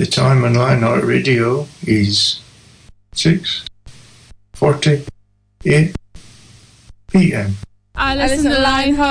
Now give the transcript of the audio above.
The time on Lionheart Radio is 6:48 p.m. I listen to Lionheart